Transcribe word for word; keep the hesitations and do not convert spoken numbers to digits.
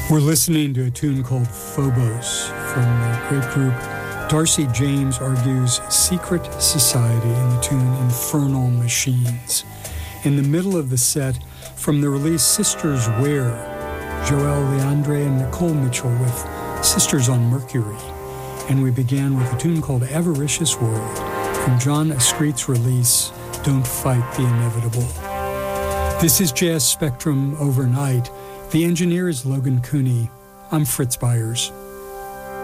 We're listening to a tune called Phobos from the great group Darcy James Argue's Secret Society in the tune Infernal Machines. In the middle of the set, from the release Sisters Wear, Joelle Leandre and Nicole Mitchell with Sisters on Mercury. And we began with a tune called Avaricious World from John Ascreet's release Don't Fight the Inevitable. This is Jazz Spectrum Overnight. The engineer is Logan Cooney. I'm Fritz Byers.